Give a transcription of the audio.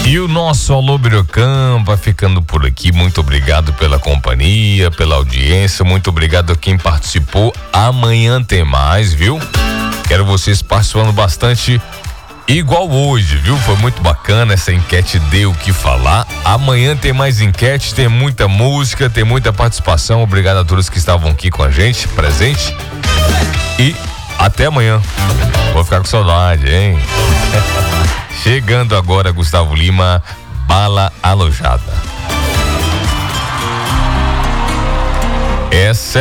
E o nosso Alô Birocã vai ficando por aqui. Muito obrigado pela companhia, pela audiência. Muito obrigado a quem participou. Amanhã tem mais, viu? Quero vocês participando bastante, igual hoje, viu? Foi muito bacana, essa enquete deu o que falar. Amanhã tem mais enquete, tem muita música, tem muita participação. Obrigado a todos que estavam aqui com a gente, presente. E até amanhã. Vou ficar com saudade, hein? Chegando agora, Gustavo Lima, Bala Alojada. Essa